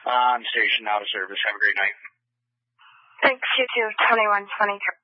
On station, out of service. Have a great night. Thanks, you too. 2123.